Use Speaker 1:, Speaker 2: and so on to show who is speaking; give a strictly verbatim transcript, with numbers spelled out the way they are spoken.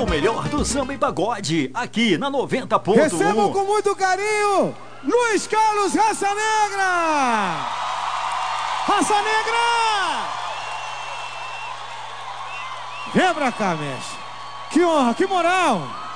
Speaker 1: melhor do samba e pagode, aqui na noventa ponto um.
Speaker 2: Recebam com muito carinho, Luiz Carlos Raça Negra! Raça Negra! Vem pra cá, mestre. Que honra, que moral!